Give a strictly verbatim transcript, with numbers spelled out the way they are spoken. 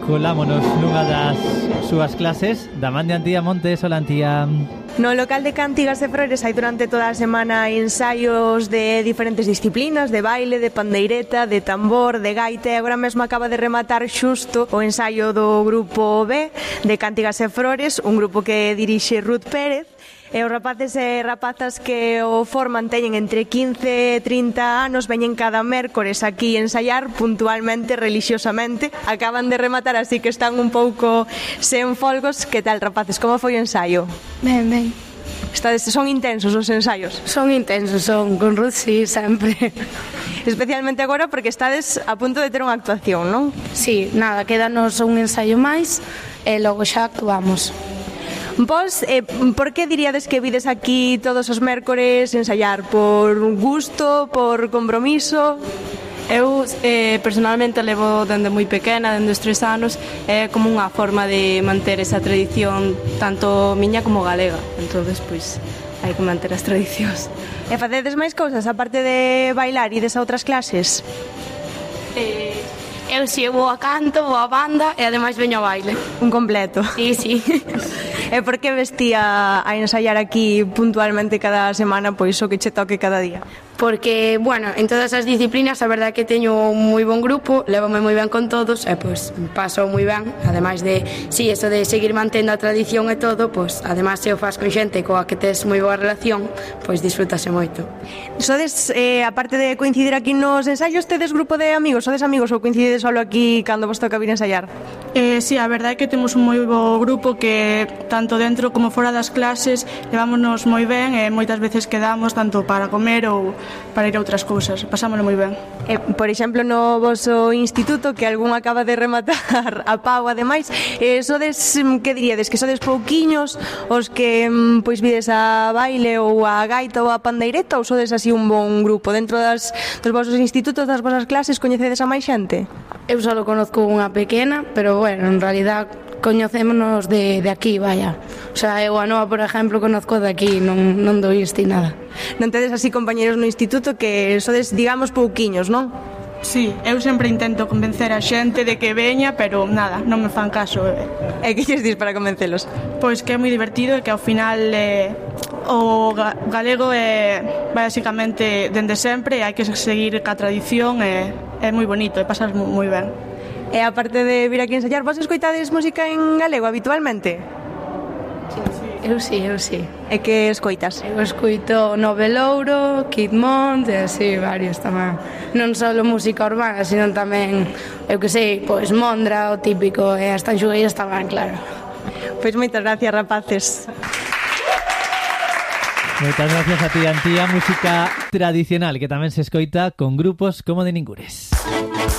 colámonos nunha das súas clases da man de Antía Montes. Hola, Antía. No local de Cántigas e Frores hai durante toda a semana ensaios de diferentes disciplinas, de baile, de pandeireta, de tambor, de gaita, e agora mesmo acaba de rematar xusto o ensaio do grupo B de Cántigas e Frores, un grupo que dirixe Ruth Pérez. E os rapaces e rapazas que o forman teñen entre quince e trinta anos, veñen cada mércores aquí ensaiar puntualmente, religiosamente. Acaban de rematar, así que están un pouco sen folgos. Que tal, rapaces? Como foi o ensaio? Ben, ben. Estades, son intensos os ensaios? Son intensos, son. Con Ruth, sí, sempre. Especialmente agora porque estades a punto de ter unha actuación, non? Sí, nada, quédanos un ensaio máis e logo xa actuamos. Vos, eh, por que diríades que vides aquí todos os mércores ensaiar? Por gusto, por compromiso? Eu eh, personalmente levo dende moi pequena, dende os tres anos, é como unha forma de manter esa tradición tanto miña como galega. Entonces, pois, hai que manter as tradicións. E facedes máis cousas, aparte de bailar e des a outras clases? Eh, eu si, vou a canto, vou a banda e ademais veño a baile. Un completo. Sí, sí. E por que vestía a ensaiar aquí puntualmente cada semana, pois o que che toque cada día? Porque, bueno, en todas as disciplinas a verdade é que teño un moi bon grupo, levome moi ben con todos e, pois, paso moi ben. Ademais de, si, sí, eso de seguir mantendo a tradición e todo, pois, ademais se o faz con xente coa que tes moi boa relación, pois disfrútase moito. Sodes, eh, aparte de coincidir aquí nos ensaios, tedes grupo de amigos? Sodes amigos ou coincidedes solo aquí cando vos toca vir ensaiar? Eh, si, sí, a verdade é que temos un moi bo grupo que tanto dentro como fora das clases levámonos moi ben e moitas veces quedamos tanto para comer ou para ir a outras cousas, pasámoslo moi ben. Eh, por exemplo, no voso instituto, que algún acaba de rematar a pau, ademais, eh, sodes, que diríades, que sodes pouquiños os que pois vides a baile ou a gaita ou a pandeireta, ou sodes así un bon grupo? Dentro das, dos vosos institutos, das vosas clases, coñecedes a máis xente? Eu só conozco unha pequena, pero bueno, en realidad coñecémonos de, de aquí, vaya. O sea, eu a Noa, por exemplo, conozco de aquí, non, non do Insti nada. Non tedes así compañeros no instituto que sodes, digamos, pouquiños, non? Sí, eu sempre intento convencer a xente de que veña, pero nada, non me fan caso. E que lles dis para convencelos? Pois que é moi divertido e que ao final eh, o ga- galego é basicamente dende sempre e hai que seguir ca tradición e é moi bonito e pasas moi ben. E aparte de vir aquí a ensaiar, vos escoitades música en galego habitualmente? Eu si, eu si. E que escoitas? Eu escoito Novelouro, Kid Mont e así varios tamén. Non só música urbana, sino tamén, eu que sei, pois Mondra, o típico, e as tanxugueiras tamén, claro. Pois moitas gracias, rapaces. Moitas gracias a ti, Antía. Música tradicional que tamén se escoita con grupos como de Ningures.